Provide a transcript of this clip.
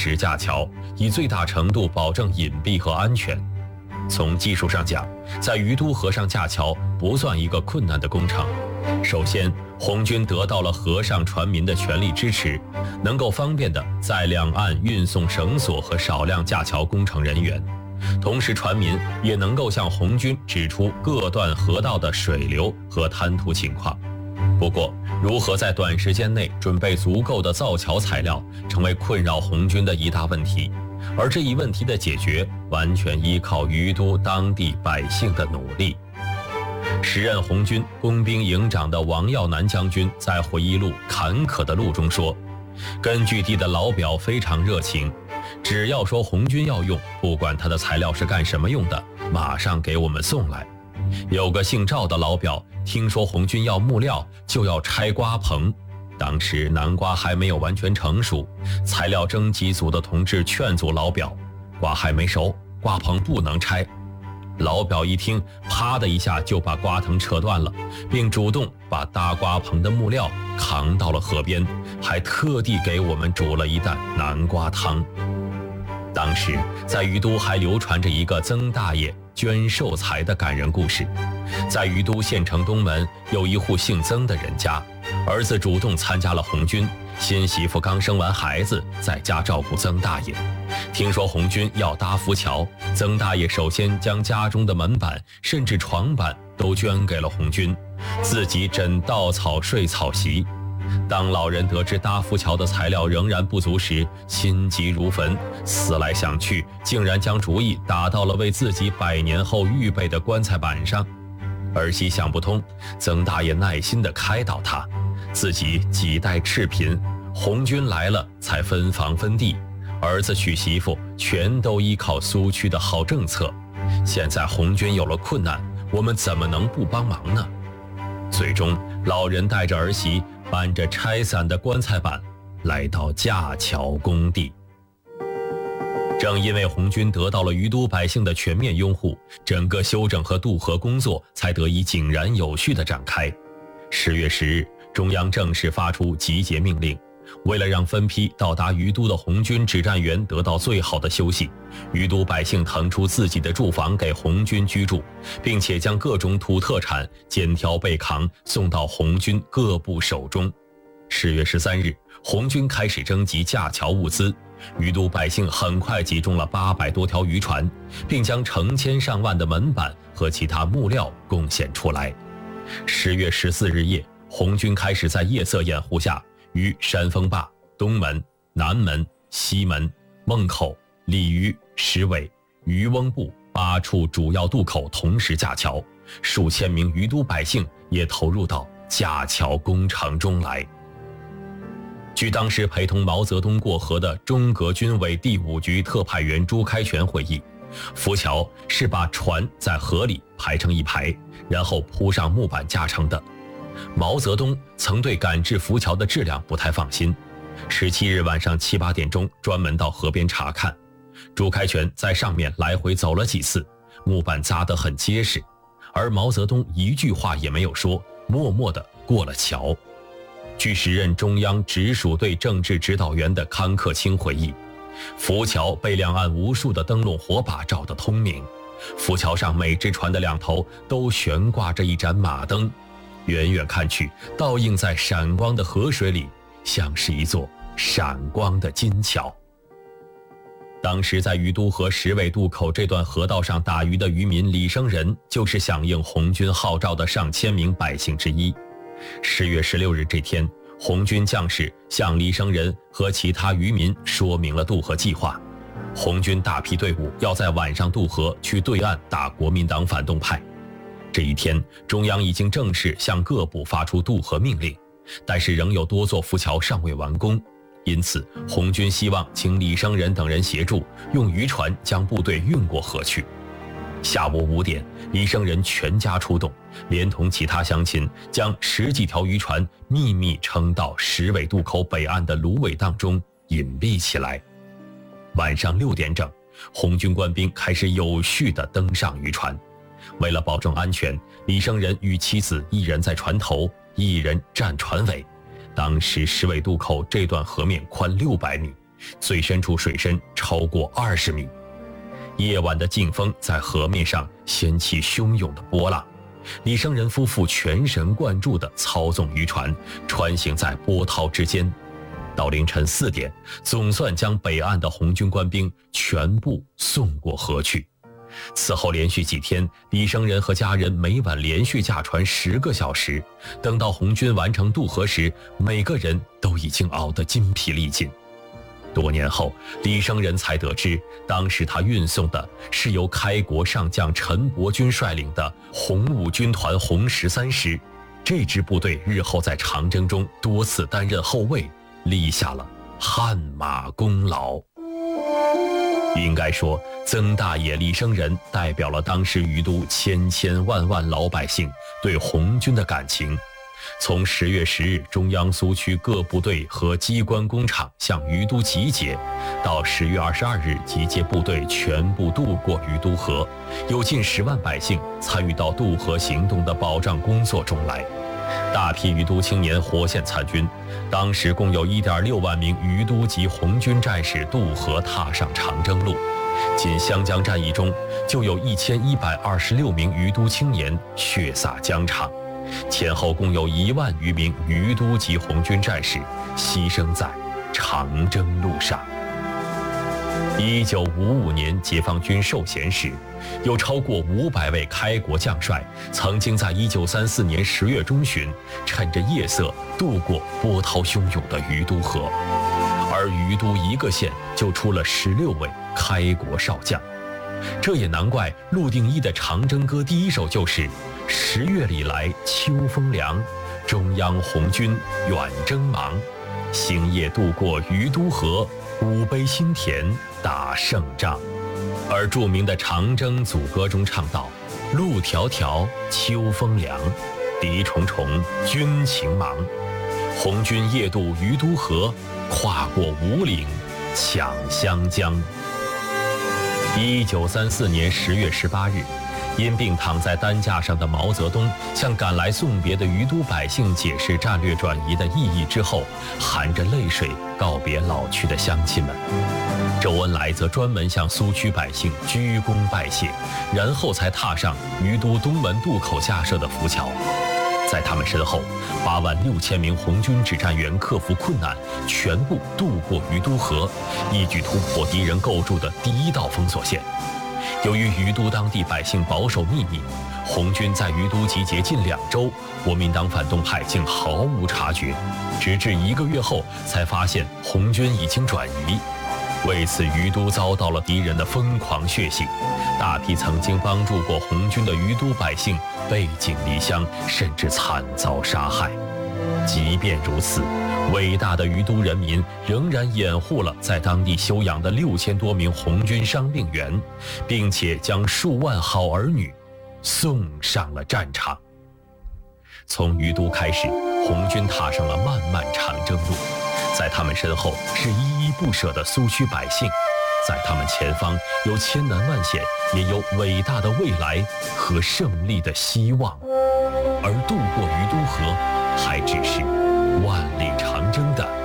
实架桥，以最大程度保证隐蔽和安全。从技术上讲，在于都河上架桥不算一个困难的工程。首先，红军得到了河上船民的全力支持，能够方便地在两岸运送绳索和少量架桥工程人员。同时，船民也能够向红军指出各段河道的水流和滩涂情况。不过，如何在短时间内准备足够的造桥材料，成为困扰红军的一大问题。而这一问题的解决，完全依靠于都当地百姓的努力。时任红军工兵营长的王耀南将军在回忆录《坎坷的路》中说，根据地的老表非常热情，只要说红军要用，不管他的材料是干什么用的，马上给我们送来。有个姓赵的老表，听说红军要木料，就要拆瓜棚。当时南瓜还没有完全成熟，材料征集组的同志劝阻老表，瓜还没熟，瓜棚不能拆。老表一听，啪的一下就把瓜藤扯断了，并主动把搭瓜棚的木料扛到了河边，还特地给我们煮了一担南瓜汤。当时在于都还流传着一个曾大爷捐寿材的感人故事。在于都县城东门有一户姓曾的人家，儿子主动参加了红军，新媳妇刚生完孩子，在家照顾曾大爷。听说红军要搭浮桥，曾大爷首先将家中的门板甚至床板都捐给了红军，自己枕稻草睡草席。当老人得知搭浮桥的材料仍然不足时，心急如焚，思来想去，竟然将主意打到了为自己100年后预备的棺材板上。儿媳想不通，曾大爷耐心地开导他，自己几代赤贫，红军来了才分房分地，儿子娶媳妇全都依靠苏区的好政策，现在红军有了困难，我们怎么能不帮忙呢？最终，老人带着儿媳搬着拆散的棺材板来到架桥工地。正因为红军得到了于都百姓的全面拥护，整个修整和渡河工作才得以井然有序地展开。10月10日，中央正式发出集结命令，为了让分批到达于都的红军指战员得到最好的休息，于都百姓腾出自己的住房给红军居住，并且将各种土特产肩挑背扛送到红军各部手中。10月13日，红军开始征集架桥物资，于都百姓很快集中了800多条渔船，并将成千上万的门板和其他木料贡献出来。10月14日夜，红军开始在夜色掩护下，于山峰坝、东门、南门、西门、孟口、鲤鱼、石尾、渔翁埠8处主要渡口同时架桥，数千名于都百姓也投入到架桥工程中来。据当时陪同毛泽东过河的中革军委第5局特派员朱开全回忆，浮桥是把船在河里排成一排，然后铺上木板架成的。毛泽东曾对赶制浮桥的质量不太放心，17日晚上7、8点钟专门到河边查看。朱开全在上面来回走了几次，木板扎得很结实，而毛泽东一句话也没有说，默默地过了桥。据时任中央直属队政治指导员的康克清回忆，浮桥被两岸无数的灯笼火把照得通明，浮桥上每只船的两头都悬挂着一盏马灯，远远看去，倒映在闪光的河水里，像是一座闪光的金桥。当时在于都河石尾渡口这段河道上打鱼的渔民李生仁，就是响应红军号召的上千名百姓之一。10月16日这天，红军将士向李生仁和其他渔民说明了渡河计划。红军大批队伍要在晚上渡河去对岸打国民党反动派。这一天，中央已经正式向各部发出渡河命令，但是仍有多座浮桥尚未完工，因此红军希望请李生仁等人协助，用渔船将部队运过河去。下午5点，李生仁全家出动，连同其他乡亲，将10几条渔船秘密撑到石尾渡口北岸的芦苇荡中隐蔽起来。晚上6点整，红军官兵开始有序地登上渔船。为了保证安全，李生仁与妻子一人在船头，一人站船尾。当时石尾渡口这段河面宽600米， 最深处水深超过20米。夜晚的劲风在河面上掀起汹涌的波浪，李生仁夫妇全神贯注地操纵渔船，穿行在波涛之间。到凌晨4点，总算将北岸的红军官兵全部送过河去。此后连续几天，李生仁和家人每晚连续驾船10个小时，等到红军完成渡河时，每个人都已经熬得筋疲力尽。多年后，李生仁才得知，当时他运送的是由开国上将陈伯钧率领的红五军团红13师，这支部队日后在长征中多次担任后卫，立下了汗马功劳。应该说，曾大爷李生仁代表了当时于都千千万万老百姓对红军的感情。从10月10日中央苏区各部队和机关工厂向于都集结，到10月22日集结部队全部渡过于都河，有近10万百姓参与到渡河行动的保障工作中来。大批于都青年活现参军，当时共有1.6万名于都籍红军战士渡河踏上长征路。仅湘江战役中，就有1126名于都青年血洒疆场，前后共有1万余名于都籍红军战士牺牲在长征路上。1955年解放军授衔时，有超过500位开国将帅曾经在1934年10月中旬趁着夜色渡过波涛汹涌的于都河，而于都一个县就出了16位开国少将。这也难怪陆定一的长征歌第1首就是10月里来秋风凉，中央红军远征忙，星夜渡过于都河，五碑新田打胜仗。而著名的长征组歌中唱道：路迢迢秋风凉，敌重重军情忙，红军夜渡于都河，跨过五岭抢湘江。1934年10月18日，因病躺在担架上的毛泽东向赶来送别的于都百姓解释战略转移的意义之后，含着泪水告别老去的乡亲们。周恩来则专门向苏区百姓鞠躬拜谢，然后才踏上于都东门渡口架设的浮桥。在他们身后，8万6千名红军指战员克服困难，全部渡过于都河，一举突破敌人构筑的第1道封锁线。由于于都当地百姓保守秘密，红军在于都集结近2周，国民党反动派竟毫无察觉，直至1个月后才发现红军已经转移。为此，于都遭到了敌人的疯狂血洗，大批曾经帮助过红军的于都百姓背井离乡，甚至惨遭杀害。即便如此，伟大的于都人民仍然掩护了在当地休养的6000多名红军伤病员，并且将数万好儿女送上了战场。从于都开始，红军踏上了漫漫长征路，在他们身后是依依不舍的苏区百姓，在他们前方有千难万险，也有伟大的未来和胜利的希望。而渡过于都河，还只是万里长征的